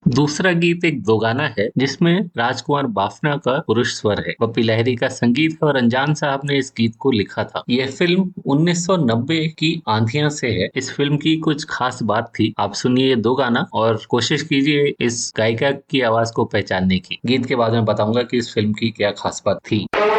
दूसरा गीत एक दो गाना है जिसमें राजकुमार बाफना का पुरुष स्वर है। पप्पी लहरी का संगीत है और अनजान साहब ने इस गीत को लिखा था। यह फिल्म 1990 की आंधियां से है। इस फिल्म की कुछ खास बात थी, आप सुनिए ये दो गाना और कोशिश कीजिए इस गायिका की आवाज को पहचानने की। गीत के बाद में बताऊंगा कि इस फिल्म की क्या खास बात थी।